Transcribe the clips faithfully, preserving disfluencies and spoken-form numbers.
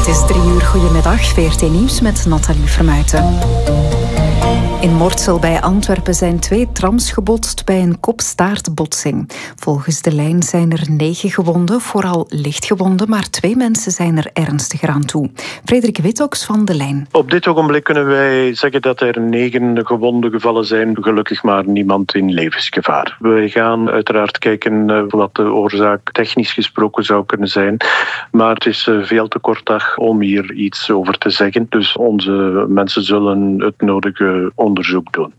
Het is drie uur. Goedemiddag. V R T Nieuws met Nathalie Vermuijten. In Mortsel bij Antwerpen zijn twee trams gebotst bij een kop-staartbotsing. Volgens de lijn zijn er negen gewonden, vooral lichtgewonden, maar twee mensen zijn er ernstiger aan toe. Frederik Wittox van de lijn. Op dit ogenblik kunnen wij zeggen dat er negen gewonden gevallen zijn, gelukkig maar niemand in levensgevaar. We gaan uiteraard kijken wat de oorzaak technisch gesproken zou kunnen zijn, maar het is veel te kort dag om hier iets over te zeggen. Dus onze mensen zullen het nodige onderzoek doen.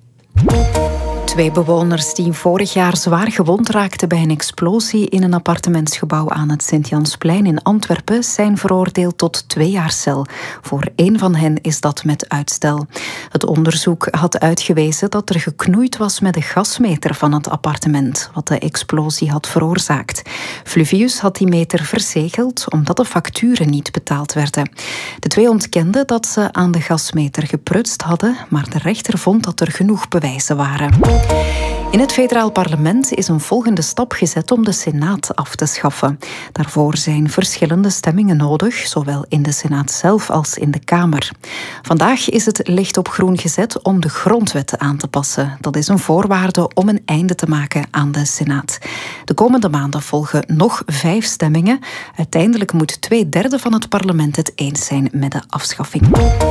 Twee bewoners die vorig jaar zwaar gewond raakten bij een explosie in een appartementsgebouw aan het Sint-Jansplein in Antwerpen zijn veroordeeld tot twee jaar cel. Voor één van hen is dat met uitstel. Het onderzoek had uitgewezen dat er geknoeid was met de gasmeter van het appartement, wat de explosie had veroorzaakt. Fluvius had die meter verzegeld omdat de facturen niet betaald werden. De twee ontkenden dat ze aan de gasmeter geprutst hadden, maar de rechter vond dat er genoeg bewijzen waren. In het federaal parlement is een volgende stap gezet om de Senaat af te schaffen. Daarvoor zijn verschillende stemmingen nodig, zowel in de Senaat zelf als in de Kamer. Vandaag is het licht op groen gezet om de grondwet aan te passen. Dat is een voorwaarde om een einde te maken aan de Senaat. De komende maanden volgen nog vijf stemmingen. Uiteindelijk moet twee derde van het parlement het eens zijn met de afschaffing.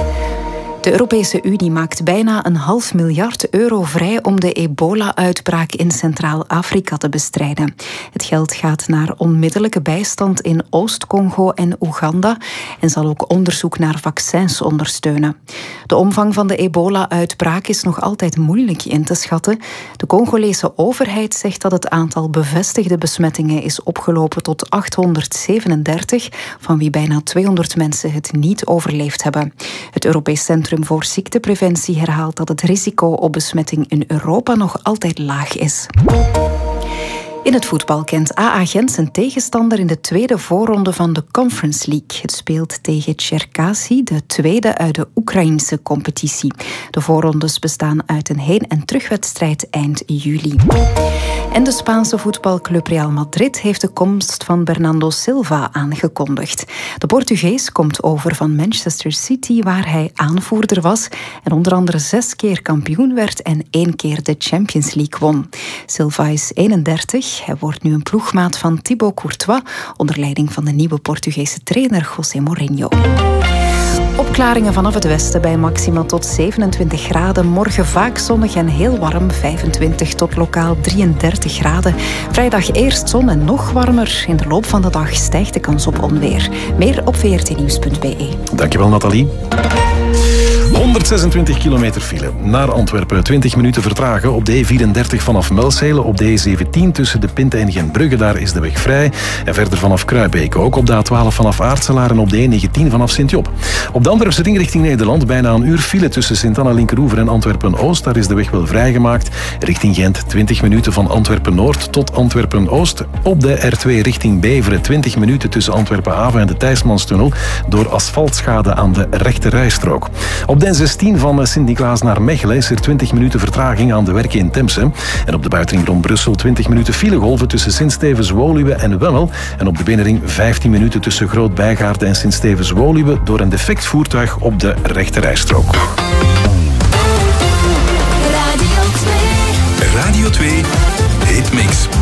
De Europese Unie maakt bijna een half miljard euro vrij om de ebola-uitbraak in Centraal-Afrika te bestrijden. Het geld gaat naar onmiddellijke bijstand in Oost-Congo en Oeganda en zal ook onderzoek naar vaccins ondersteunen. De omvang van de ebola-uitbraak is nog altijd moeilijk in te schatten. De Congolese overheid zegt dat het aantal bevestigde besmettingen is opgelopen tot achthonderdzevenendertig, van wie bijna tweehonderd mensen het niet overleefd hebben. Het Europees Centrum voor Ziektepreventie herhaalt dat het risico op besmetting in Europa nog altijd laag is. In het voetbal kent A A Gent zijn tegenstander in de tweede voorronde van de Conference League. Het speelt tegen Cherkasy, de tweede uit de Oekraïnse competitie. De voorrondes bestaan uit een heen- en terugwedstrijd eind juli. En de Spaanse voetbalclub Real Madrid heeft de komst van Bernardo Silva aangekondigd. De Portugees komt over van Manchester City, waar hij aanvoerder was en onder andere zes keer kampioen werd en één keer de Champions League won. Silva is eenendertig. Hij wordt nu een ploegmaat van Thibaut Courtois onder leiding van de nieuwe Portugese trainer José Mourinho. Opklaringen vanaf het westen bij maxima tot zevenentwintig graden. Morgen vaak zonnig en heel warm, vijfentwintig tot lokaal drieëndertig graden. Vrijdag eerst zon en nog warmer. In de loop van de dag stijgt de kans op onweer. Meer op v r t nieuws punt b e. Dankjewel, Nathalie. honderdzesentwintig kilometer file naar Antwerpen. twintig minuten vertragen op de E vierendertig vanaf Melzele. Op de E zeventien tussen de Pinte en Gentbrugge. Daar is de weg vrij. En verder vanaf Kruibeke. Ook op de A twaalf vanaf Aartselaar en op de E negentien vanaf Sint-Job. Op de Antwerpse ring richting Nederland bijna een uur file tussen Sint-Anna-Linkeroever en Antwerpen-Oost. Daar is de weg wel vrijgemaakt. Richting Gent twintig minuten van Antwerpen-Noord tot Antwerpen-Oost. Op de R twee richting Beveren twintig minuten tussen Antwerpen-Haven en de Thijsmanstunnel door asfaltschade aan de rechte rijstrook. Op de N zestien van Sint-Niklaas naar Mechelen is er twintig minuten vertraging aan de werken in Temse. En op de buitenring rond Brussel twintig minuten filegolven tussen Sint-Stevens-Woluwe en Wemmel. En op de binnenring vijftien minuten tussen Groot-Bijgaarde en Sint-Stevens-Woluwe door een defect voertuig op de rechte rijstrook. Radio twee. Radio twee. Hitmix.